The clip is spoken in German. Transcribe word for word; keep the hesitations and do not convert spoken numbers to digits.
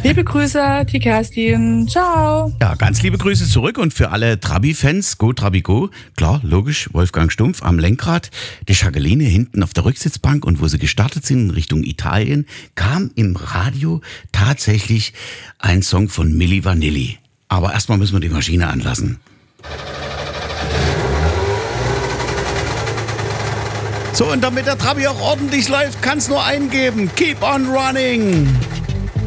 Liebe Grüße, die Kerstin. Ciao. Ja, ganz liebe Grüße zurück und für alle Trabi-Fans, go Trabi go. Klar, logisch, Wolfgang Stumpf am Lenkrad, die Jacqueline hinten auf der Rücksitzbank und wo sie gestartet sind in Richtung Italien, kam im Radio tatsächlich ein Song von Milli Vanilli. Aber erstmal müssen wir die Maschine anlassen. So, und damit der Trabi auch ordentlich läuft, kann's nur eingeben. Keep on running.